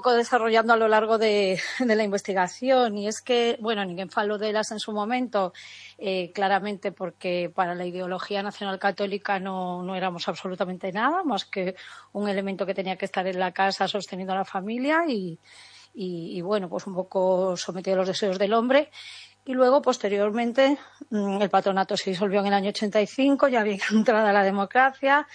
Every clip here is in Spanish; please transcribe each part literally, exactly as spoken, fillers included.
poco desarrollando a lo largo de, de la investigación, y es que, bueno, ninguén faló delas en su momento, eh, claramente porque para la ideología nacional católica no, no éramos absolutamente nada, más que un elemento que tenía que estar en la casa sosteniendo a la familia y, y, y bueno, pues un poco sometido a los deseos del hombre. Y luego, posteriormente, el patronato se disolvió en el año ochenta y cinco, ya había entrada la democracia,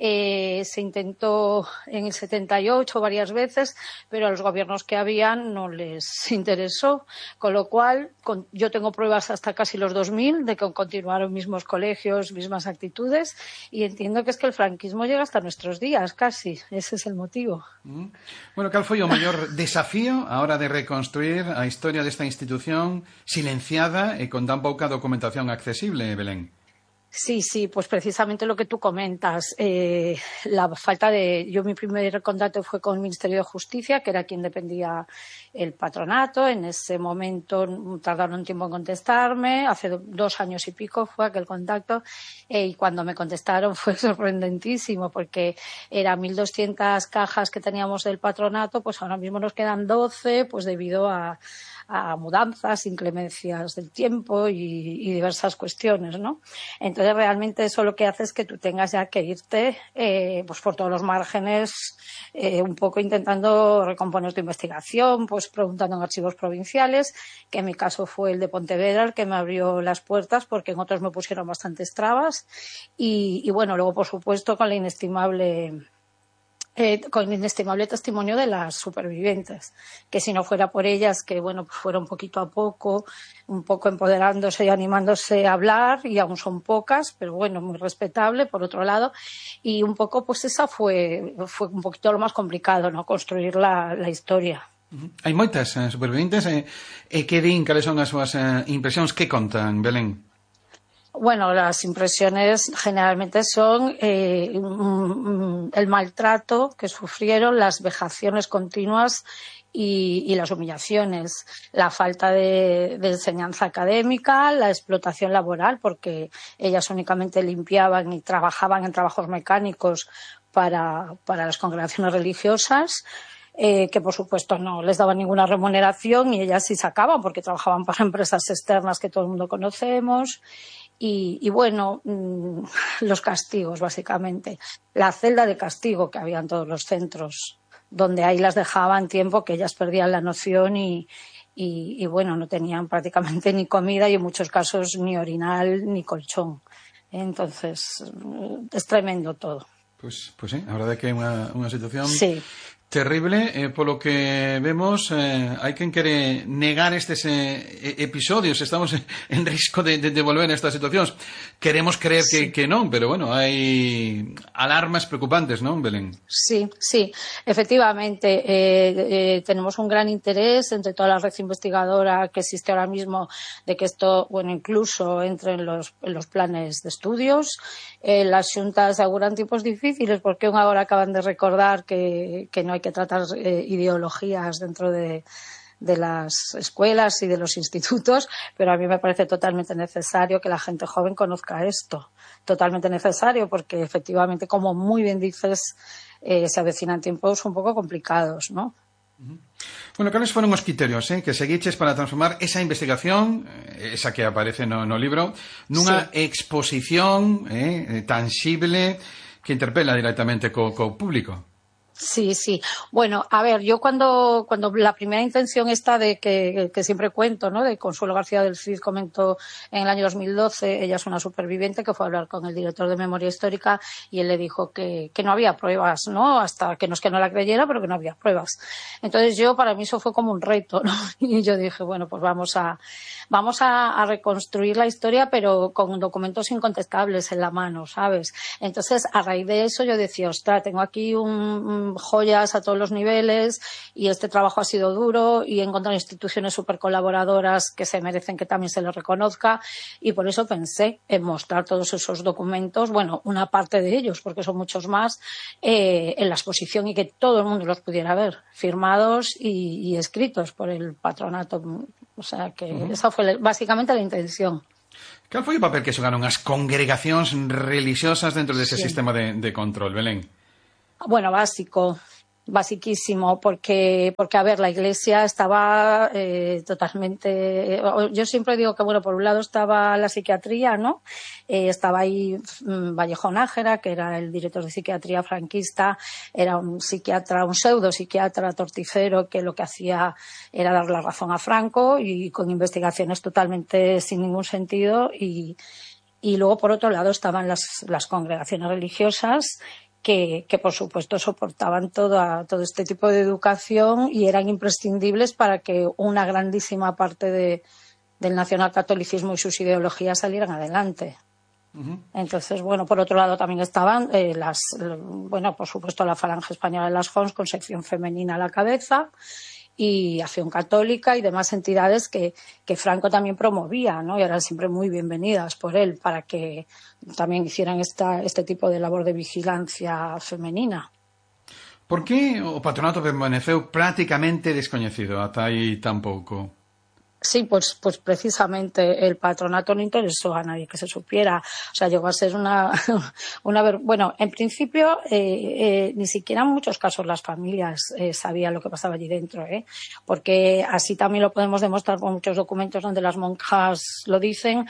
eh, se intentó en el setenta y ocho varias veces, pero a los gobiernos que habían no les interesó, con lo cual con, yo tengo pruebas hasta casi los dos mil de que continuaron mismos colegios, mismas actitudes, y entiendo que es que el franquismo llega hasta nuestros días, casi, ese es el motivo. Mm. Bueno, ¿cal foi o maior desafío a hora de reconstruir a historia desta institución silenciada e con tan pouca documentación accesible, Belén? Sí, sí, pues precisamente lo que tú comentas, eh, la falta de... Yo mi primer contacto fue con el Ministerio de Justicia, que era quien dependía el patronato. En ese momento tardaron un tiempo en contestarme, hace dos años y pico fue aquel contacto, eh, y cuando me contestaron fue sorprendentísimo, porque eran mil doscientas cajas que teníamos del patronato, pues ahora mismo nos quedan doce, pues debido a... a mudanzas, inclemencias del tiempo y, y diversas cuestiones, ¿no? Entonces, realmente eso lo que hace es que tú tengas ya que irte eh, pues por todos los márgenes, eh, un poco intentando recomponer tu investigación, pues preguntando en archivos provinciales, que en mi caso fue el de Pontevedra el que me abrió las puertas, porque en otros me pusieron bastantes trabas, y, y bueno, luego, por supuesto, con la inestimable... Eh, con el inestimable testimonio de las supervivientes, que si no fuera por ellas, que bueno, pues fueron poquito a poco, un poco empoderándose y animándose a hablar, y aún son pocas, pero bueno, muy respetable, por otro lado, y un poco, pues esa fue, fue un poquito lo más complicado, ¿no? Construir la, la historia. Uh-huh. Hai moitas eh, supervivientes, e eh, eh, que din, cales son as súas eh, impresións, que contan, Belén? Bueno, las impresiones generalmente son eh, el maltrato que sufrieron, las vejaciones continuas y, y las humillaciones, la falta de, de enseñanza académica, la explotación laboral, porque ellas únicamente limpiaban y trabajaban en trabajos mecánicos para, para las congregaciones religiosas. Eh, que por supuesto no les daban ninguna remuneración, y ellas sí sacaban porque trabajaban para empresas externas que todo el mundo conocemos. Y, y bueno, mmm, los castigos, básicamente. La celda de castigo que había en todos los centros, donde ahí las dejaban tiempo que ellas perdían la noción y, y, y bueno, no tenían prácticamente ni comida y en muchos casos ni orinal ni colchón. Entonces, es tremendo todo. Pois, pois sí, a verdade é que é unha, unha situación sí. terrible, eh, polo que vemos, eh, hai quen quere negar estes eh, episodios, estamos en risco de, de, de volver a estas situacións. Queremos creer sí. que, que non, pero bueno, hai alarmas preocupantes, non, Belén? Sí, sí, efectivamente, eh, eh, tenemos un gran interés entre toda la red investigadora que existe ahora mismo de que esto, bueno, incluso entre en los, en los planes de estudios. Eh, las xuntas auguran tipos difíciles, porque ahora acaban de recordar que, que no hay que tratar eh, ideologías dentro de, de las escuelas y de los institutos, pero a mí me parece totalmente necesario que la gente joven conozca esto, totalmente necesario, porque efectivamente, como muy bien dices, eh, se avecinan tiempos un poco complicados, ¿no? Uh-huh. Bueno, cales foron os criterios eh, que seguiches para transformar esa investigación, esa que aparece no, no libro, nunha sí. exposición eh, tangible que interpela directamente co, co público? Sí, sí. Bueno, a ver, yo cuando, cuando la primera intención esta de que, que siempre cuento, ¿no? De Consuelo García del Cid comentó en el año dos mil doce, ella es una superviviente que fue a hablar con el director de Memoria Histórica y él le dijo que, que no había pruebas, ¿no? Hasta que no es que no la creyera, pero que no había pruebas. Entonces yo, para mí eso fue como un reto, ¿no? Y yo dije, bueno, pues vamos a, vamos a, a reconstruir la historia, pero con documentos incontestables en la mano, ¿sabes? Entonces, a raíz de eso yo decía, ostras, tengo aquí un, un joyas a todos los niveles y este trabajo ha sido duro y he encontrado instituciones súper colaboradoras que se merecen que también se les reconozca, y por eso pensé en mostrar todos esos documentos, bueno, una parte de ellos, porque son muchos más, eh, en la exposición y que todo el mundo los pudiera ver, firmados y, y escritos por el patronato. O sea que uh-huh. esa fue básicamente la intención. ¿Cal foi o papel que xogaron as congregacións religiosas dentro dese sí. sistema de, de control, Belén? Bueno, básico. basiquísimo, porque, porque a ver, la Iglesia estaba eh, totalmente... Yo siempre digo que, bueno, por un lado estaba la psiquiatría, ¿no? Eh, estaba ahí mmm, Vallejo Nájera, que era el director de psiquiatría franquista, era un psiquiatra, un pseudo psiquiatra torticero, que lo que hacía era dar la razón a Franco y con investigaciones totalmente sin ningún sentido. Y, y luego, por otro lado, estaban las, las congregaciones religiosas, Que, que por supuesto soportaban toda, todo este tipo de educación y eran imprescindibles para que una grandísima parte de, del nacionalcatolicismo y sus ideologías salieran adelante. Uh-huh. Entonces, bueno, por otro lado también estaban eh, las, bueno, por supuesto la Falange Española de las Jons con sección femenina a la cabeza y Acción Católica y demás entidades que, que Franco también promovía, ¿no? Y eran siempre muy bienvenidas por él para que también hicieran esta, este tipo de labor de vigilancia femenina. Por que o patronato permaneceu prácticamente descoñecido ata aí tan pouco? Sí, pues, pues precisamente el patronato no interesó a nadie que se supiera. O sea, llegó a ser una... una bueno, en principio, eh, eh, ni siquiera en muchos casos las familias eh, sabían lo que pasaba allí dentro, ¿eh? Porque así también lo podemos demostrar con muchos documentos donde las monjas lo dicen,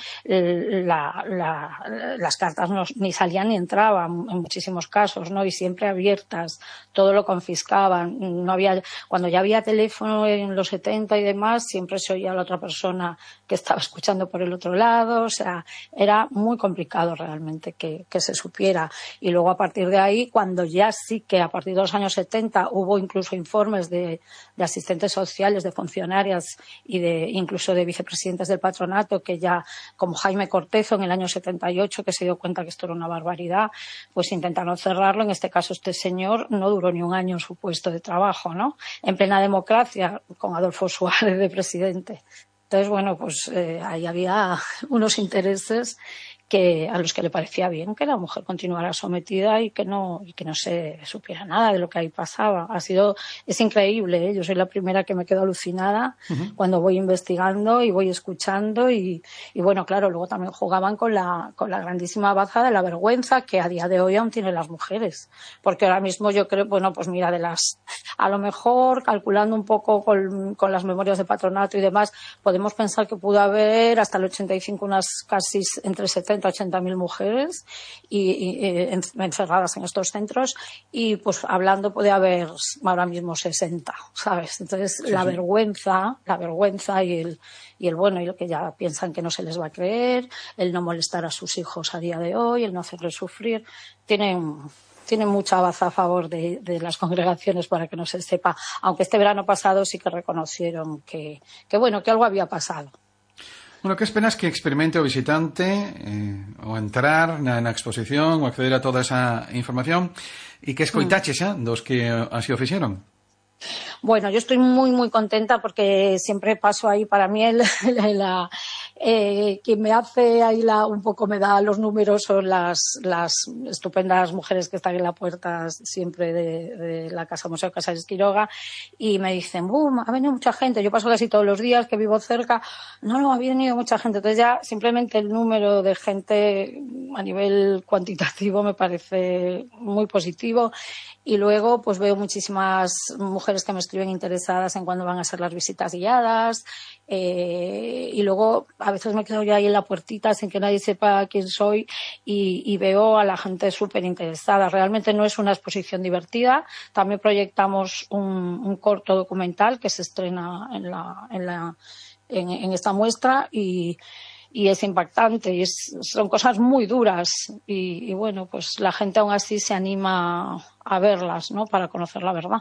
la, la, las cartas no, ni salían ni entraban en muchísimos casos, ¿no? Y siempre abiertas, todo lo confiscaban. No había, cuando ya había teléfono en los setenta y demás, siempre se oía la otra persona que estaba escuchando por el otro lado, o sea, era muy complicado realmente que, que se supiera. Y luego a partir de ahí, cuando ya sí que a partir de los años setenta hubo incluso informes de, de asistentes sociales, de funcionarias y de incluso de vicepresidentes del patronato, que ya, como Jaime Cortezo en el año setenta y ocho, que se dio cuenta que esto era una barbaridad, pues intentaron cerrarlo. En este caso, este señor no duró ni un año en su puesto de trabajo, ¿no? En plena democracia, con Adolfo Suárez de presidente. Entonces, bueno, pues eh, ahí había unos intereses que a los que le parecía bien que la mujer continuara sometida y que no y que no se supiera nada de lo que ahí pasaba. Ha sido es increíble, ¿eh? Yo soy la primera que me quedo alucinada uh-huh. cuando voy investigando y voy escuchando y, y bueno, claro, luego también jugaban con la con la grandísima baza de la vergüenza que a día de hoy aún tienen las mujeres, porque ahora mismo yo creo, bueno, pues mira, de las a lo mejor calculando un poco con, con las memorias de patronato y demás, podemos pensar que pudo haber hasta el ochenta y cinco unas casi entre setenta ochenta mil mujeres y, y, y encerradas en estos centros y pues hablando puede haber ahora mismo sesenta, ¿sabes? Entonces sí, la sí. vergüenza, la vergüenza y el, y el bueno, y lo que ya piensan que no se les va a creer, el no molestar a sus hijos a día de hoy, el no hacerles sufrir, tienen... tienen mucha baza a favor de, de las congregaciones para que no se sepa, aunque este verano pasado sí que reconocieron que, que bueno, que algo había pasado. Bueno, que esperas que experimente o visitante eh, o entrar na, na exposición ou acceder a toda esa información e que escoitaches mm. eh, dos que así o fixeron? Bueno, yo estoy muy, muy contenta porque siempre paso ahí, para mí el, la, eh, quien me hace ahí la, un poco me da los números son las, las estupendas mujeres que están en la puerta siempre de, de la Casa Museo Casares Quiroga y me dicen, ¡bum! Ha venido mucha gente. Yo paso casi todos los días que vivo cerca. No, no, ha venido mucha gente. Entonces ya simplemente el número de gente a nivel cuantitativo me parece muy positivo. Y luego pues veo muchísimas mujeres que me escriben interesadas en cuándo van a ser las visitas guiadas eh, y luego a veces me quedo yo ahí en la puertita sin que nadie sepa quién soy y, y veo a la gente súper interesada. Realmente no es una exposición divertida. También proyectamos un, un corto documental que se estrena en, la, en, la, en, en esta muestra y y es impactante y es, son cosas muy duras y, y bueno, pues la gente aún así se anima a verlas, ¿no? Para conocer la verdad.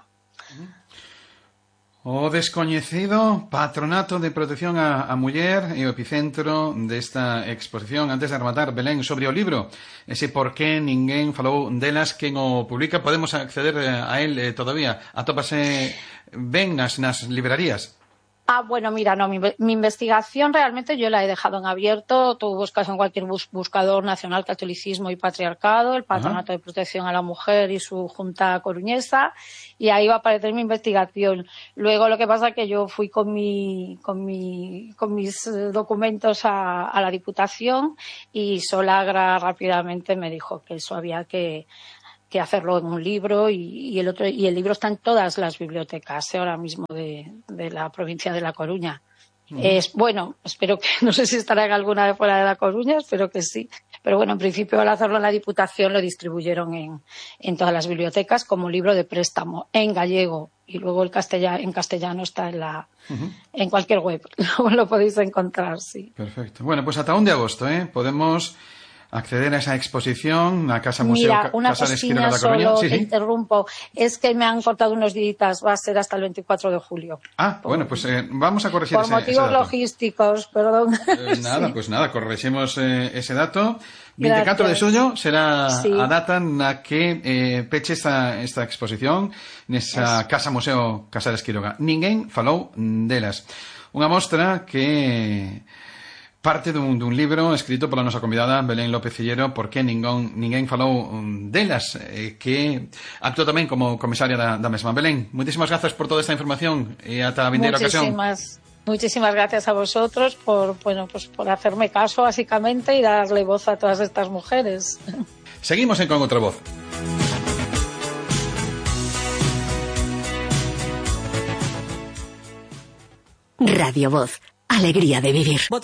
O descoñecido Patronato de Protección a, a Muller e o epicentro desta exposición. Antes de rematar, Belén, sobre o libro, ese por que ninguén falou delas, quen o publica, podemos acceder a él eh, todavía? Atópase ben nas, nas librarías? Ah, bueno, mira, no, mi, mi investigación realmente yo la he dejado en abierto. Tú buscas en cualquier bus, buscador nacional Catolicismo y Patriarcado, el Patronato Ajá. de Protección a la Mujer y su Junta Coruñesa, y ahí va a aparecer mi investigación. Luego lo que pasa es que yo fui con mi, con mi, con mis documentos a, a la Diputación y Solagra rápidamente me dijo que eso había que que hacerlo en un libro y, y el otro y el libro está en todas las bibliotecas, ¿eh? Ahora mismo de, de la provincia de La Coruña. Uh-huh. Es, bueno, espero que, no sé si estará en alguna de fuera de La Coruña, espero que sí. Pero bueno, en principio al hacerlo en la Diputación lo distribuyeron en, en todas las bibliotecas como libro de préstamo, en gallego. Y luego el castellano, en castellano está en la uh-huh. en cualquier web. Lo, lo podéis encontrar, sí. Perfecto. Bueno, pues hasta un de agosto, ¿eh? Podemos acceder a esa exposición, a Casa Museo Mira, una Casa de Esquiro de La Coruña. Solo sí, te sí. interrumpo. Es que me han cortado unos días, va a ser hasta el veinticuatro de julio. Ah, por, bueno, pues eh, vamos a corregir por ese, motivos ese dato. logísticos, perdón. Eh, nada, sí. Pues nada, corregimos eh, ese dato. veinticuatro Gracias. de xullo será sí. a data na que eh, peche esta, esta exposición nesa es. Casa Museo Casa de Esquiroga. Ninguén falou delas. Unha mostra que parte dun, dun libro escrito pola nosa convidada Belén López Cillero, Porque ninguén, ninguén falou delas, eh, que actuou tamén como comisaria da, da mesma. Belén, moitísimas grazas por toda esta información e ata a vindeira ocasión. Muchísimas gracias a vosotros por, bueno, pues por hacerme caso, básicamente, y darle voz a todas estas mujeres. Seguimos en Con Otra Voz. Radio Voz, alegría de vivir.